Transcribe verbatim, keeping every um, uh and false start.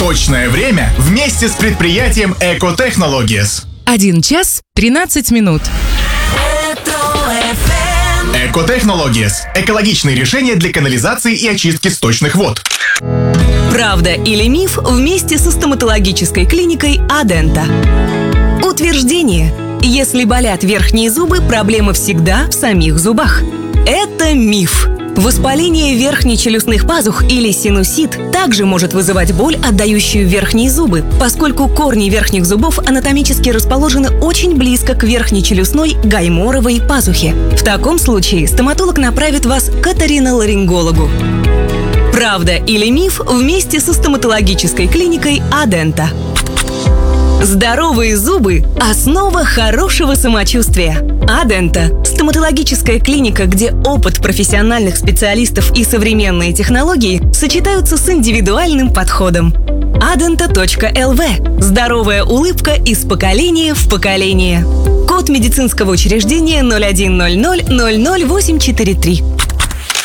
Точное время вместе с предприятием Eco Technologies. Один час тринадцать минут. Eco Technologies – экологичные решения для канализации и очистки сточных вод. Правда или миф вместе со стоматологической клиникой Адента. Утверждение: если болят верхние зубы, проблема всегда в самих зубах. Это миф. Воспаление верхнечелюстных пазух или синусит также может вызывать боль, отдающую верхние зубы, поскольку корни верхних зубов анатомически расположены очень близко к верхнечелюстной гайморовой пазухе. В таком случае стоматолог направит вас к оториноларингологу. Правда или миф вместе со стоматологической клиникой Адента. Здоровые зубы – основа хорошего самочувствия. Адента – стоматологическая клиника, где опыт профессиональных специалистов и современные технологии сочетаются с индивидуальным подходом. адента точка эл ви – здоровая улыбка из поколения в поколение. Код медицинского учреждения ноль один ноль ноль ноль ноль восемь четыре три.